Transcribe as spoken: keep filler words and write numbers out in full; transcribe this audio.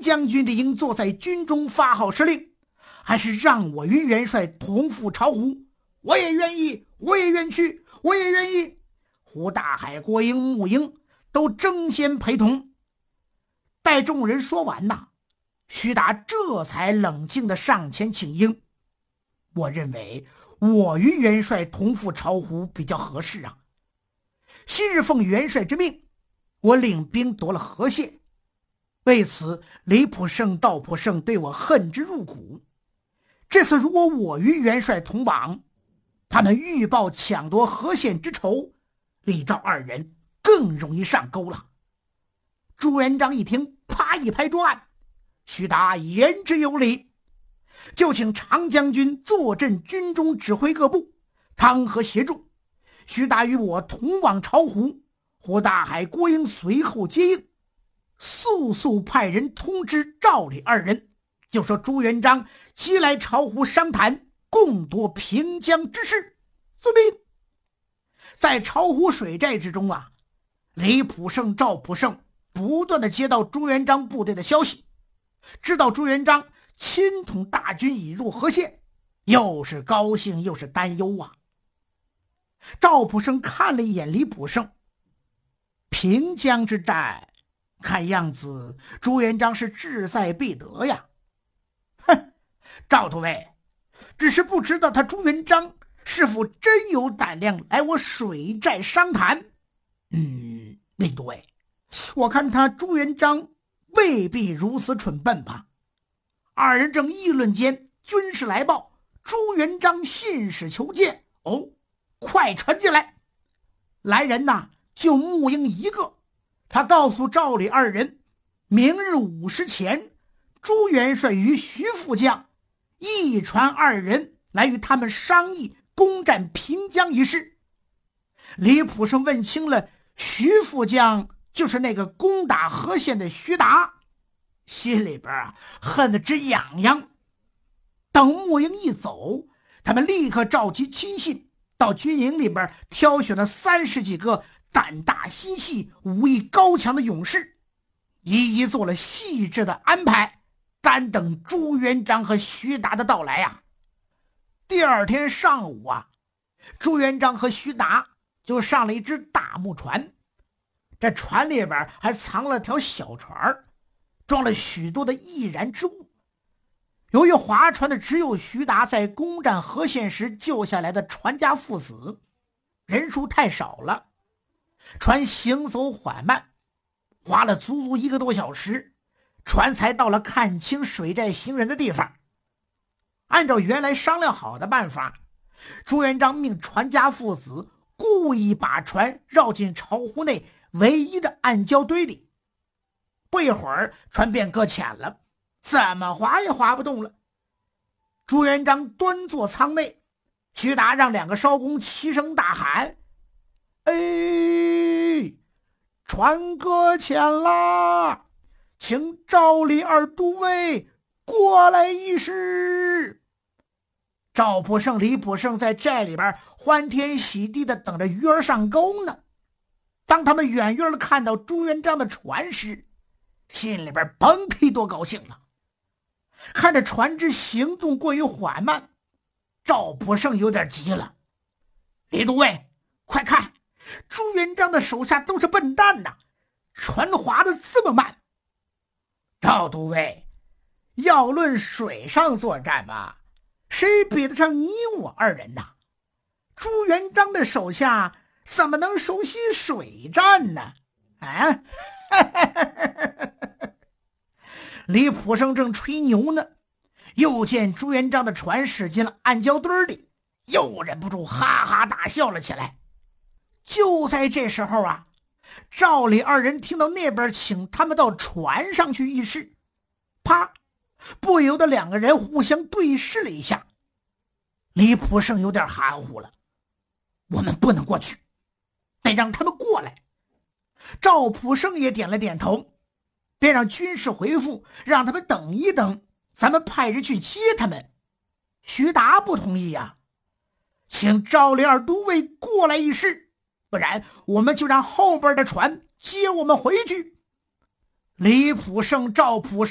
将军的应坐在军中发号施令，还是让我与元帅同赴巢湖？我也愿意，我也愿去，我也愿意。胡大海、郭英、穆英都争先陪同。待众人说完呐，徐达这才冷静地上前请缨。我认为我与元帅同赴巢湖比较合适啊。昔日奉元帅之命，我领兵夺了河县，为此李普胜、赵普胜对我恨之入骨。这次如果我与元帅同往，他们预报抢夺河县之仇，李赵二人更容易上钩了。朱元璋一听，啪一拍桌案，徐达言之有理，就请常将军坐镇军中，指挥各部，汤和协助。徐达与我同往巢湖，胡大海、郭英随后接应。速速派人通知赵李二人，就说朱元璋即来巢湖商谈，共夺平江之事。遵命。在巢湖水寨之中啊，李普胜、赵普胜不断的接到朱元璋部队的消息，知道朱元璋亲统大军已入河县，又是高兴又是担忧啊。赵普胜看了一眼李普胜，平江之战看样子朱元璋是志在必得呀。哼，赵督尉，只是不知道他朱元璋是否真有胆量来我水寨商谈。嗯，李督尉，我看他朱元璋未必如此蠢笨吧。二人正议论间，军士来报，朱元璋信使求见。哦，快传进来。来人呐，就穆英一个。他告诉赵李二人，明日午时前，朱元帅与徐副将一传二人来与他们商议攻占平江一事。李普胜问清了，徐副将就是那个攻打河县的徐达，心里边啊恨得直痒痒。等穆英一走，他们立刻召集亲信到军营里边，挑选了三十几个胆大心细、武艺高强的勇士，一一做了细致的安排，单等朱元璋和徐达的到来啊。第二天上午啊，朱元璋和徐达就上了一只大木船，这船里边还藏了条小船，装了许多的易燃之物。由于划船的只有徐达在攻占河县时救下来的船家父子，人数太少了，船行走缓慢，花了足足一个多小时，船才到了看清水寨行人的地方。按照原来商量好的办法，朱元璋命船家父子故意把船绕进巢湖内唯一的暗礁堆里。不一会儿，船便搁浅了，怎么划也划不动了。朱元璋端坐舱内，徐达让两个艄公齐声大喊：哎，船搁浅啦，请赵李二都尉过来一试。赵普胜、李普胜在寨里边欢天喜地的等着鱼儿上钩呢。当他们远远的看到朱元璋的船时，心里边甭提多高兴了。看着船只行动过于缓慢，赵普胜有点急了：李都尉，快看，朱元璋的手下都是笨蛋呐，船划得这么慢。赵都尉，要论水上作战嘛，谁比得上你我二人呐？朱元璋的手下怎么能熟悉水战呢？啊！李普胜正吹牛呢，又见朱元璋的船驶进了暗礁堆里，又忍不住哈哈大笑了起来。就在这时候啊，赵李二人听到那边请他们到船上去议事，啪，不由得两个人互相对视了一下。李普胜有点含糊了：我们不能过去，得让他们过来。赵普胜也点了点头，便让军士回复，让他们等一等，咱们派人去接他们。徐达不同意呀、啊，请赵李二都尉过来一试，不然我们就让后边的船接我们回去。李普胜、赵普胜